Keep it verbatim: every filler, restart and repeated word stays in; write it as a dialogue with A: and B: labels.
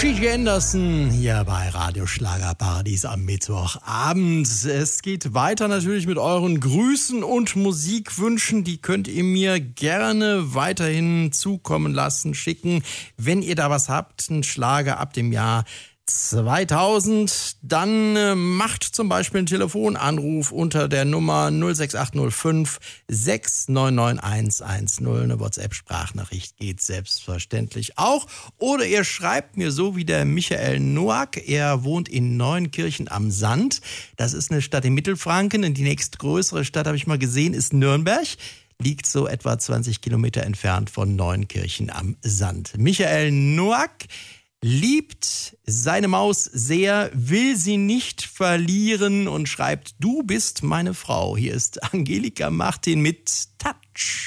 A: Gigi Anderson hier bei Radio Schlagerparadies am Mittwochabend. Es geht weiter natürlich mit euren Grüßen und Musikwünschen. Die könnt ihr mir gerne weiterhin zukommen lassen, schicken. Wenn ihr da was habt, einen Schlager ab dem Jahr zweitausend, dann äh, macht zum Beispiel einen Telefonanruf unter der Nummer null sechs acht null fünf sechs neun neun eins eins null. Eine WhatsApp-Sprachnachricht geht selbstverständlich auch. Oder ihr schreibt mir so wie der Michael Noack. Er wohnt in Neuenkirchen am Sand. Das ist eine Stadt in Mittelfranken. Und die nächstgrößere Stadt, habe ich mal gesehen, ist Nürnberg. Liegt so etwa zwanzig Kilometer entfernt von Neuenkirchen am Sand. Michael Noack liebt seine Maus sehr, will sie nicht verlieren und schreibt: Du bist meine Frau. Hier ist Angelika Martin mit Touch.